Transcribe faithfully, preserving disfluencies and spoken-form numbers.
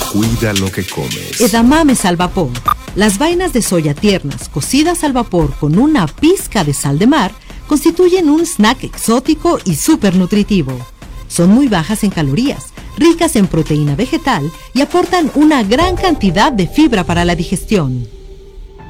Cuida lo que comes. Edamames al vapor. Las vainas de soya tiernas, cocidas al vapor con una pizca de sal de mar, constituyen un snack exótico y súper nutritivo. Son muy bajas en calorías, ricas en proteína vegetal y aportan una gran cantidad de fibra para la digestión.